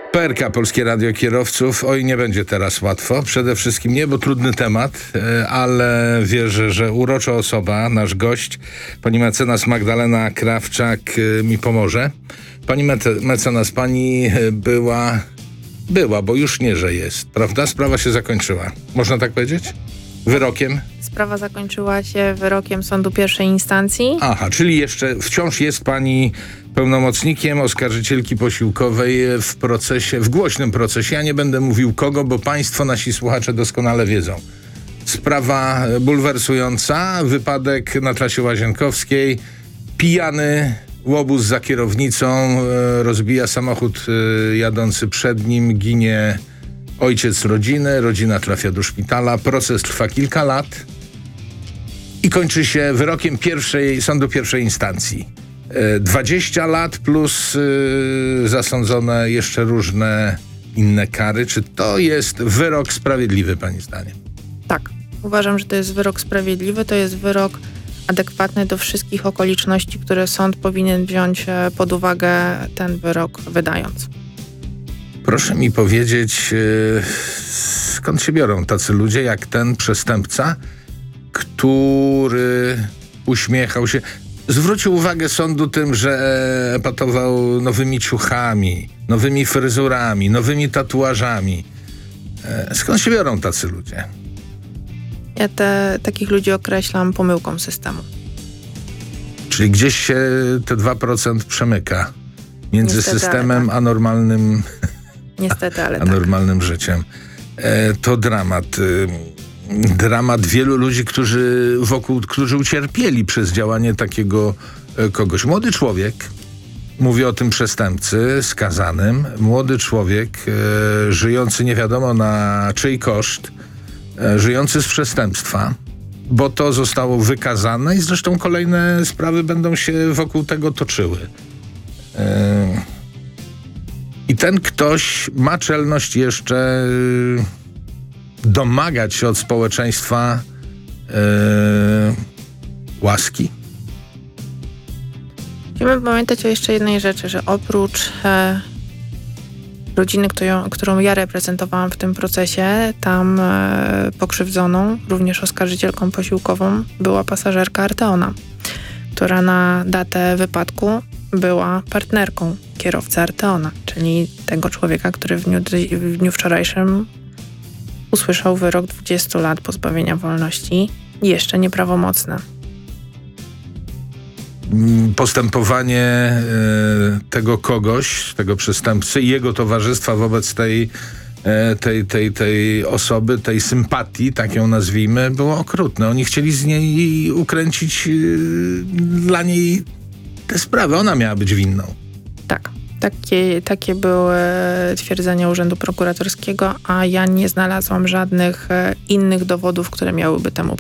PRK, Polskie Radio Kierowców. Oj, nie będzie teraz łatwo. Przede wszystkim nie, bo trudny temat, ale wierzę, że urocza osoba, nasz gość, pani mecenas Magdalena Krawczak mi pomoże. Pani mecenas, pani była, bo już nie, że jest, prawda? Sprawa się zakończyła. Można tak powiedzieć? Wyrokiem? Sprawa zakończyła się wyrokiem sądu pierwszej instancji. Aha, czyli jeszcze wciąż jest pani pełnomocnikiem oskarżycielki posiłkowej w procesie, w głośnym procesie. Ja nie będę mówił kogo, bo państwo, nasi słuchacze doskonale wiedzą. Sprawa bulwersująca, wypadek na trasie Łazienkowskiej, pijany łobuz za kierownicą, rozbija samochód jadący przed nim, ginie ojciec rodziny, rodzina trafia do szpitala, proces trwa kilka lat i kończy się wyrokiem sądu pierwszej instancji. 20 lat plus zasądzone jeszcze różne inne kary. Czy to jest wyrok sprawiedliwy, pani zdaniem? Tak, uważam, że to jest wyrok sprawiedliwy, to jest wyrok adekwatny do wszystkich okoliczności, które sąd powinien wziąć pod uwagę, ten wyrok wydając. Proszę mi powiedzieć, skąd się biorą tacy ludzie jak ten przestępca, który uśmiechał się, zwrócił uwagę sądu tym, że epatował nowymi ciuchami, nowymi fryzurami, nowymi tatuażami. Skąd się biorą tacy ludzie? Ja takich ludzi określam pomyłką systemu. Czyli gdzieś się te 2% przemyka między Niestety, systemem tak. a normalnym, Niestety, ale normalnym życiem. To dramat. Dramat wielu ludzi, którzy ucierpieli przez działanie takiego kogoś. Młody człowiek, mówię o tym przestępcy skazanym, młody człowiek żyjący nie wiadomo na czyj koszt, żyjący z przestępstwa, bo to zostało wykazane i zresztą kolejne sprawy będą się wokół tego toczyły. I ten ktoś ma czelność jeszcze domagać się od społeczeństwa łaski. musimy pamiętać o jeszcze jednej rzeczy, że oprócz rodziny, którą ja reprezentowałam w tym procesie, tam pokrzywdzoną, również oskarżycielką posiłkową, była pasażerka Arteona, która na datę wypadku była partnerką kierowcy Arteona, czyli tego człowieka, który w dniu wczorajszym usłyszał wyrok 20 lat pozbawienia wolności, jeszcze nieprawomocne. Postępowanie tego kogoś, tego przestępcy i jego towarzystwa wobec tej osoby, tej sympatii, tak ją nazwijmy, było okrutne. Oni chcieli z niej ukręcić dla niej tę sprawę. Ona miała być winną. Tak. Takie były twierdzenia Urzędu Prokuratorskiego, a ja nie znalazłam żadnych innych dowodów, które miałyby temu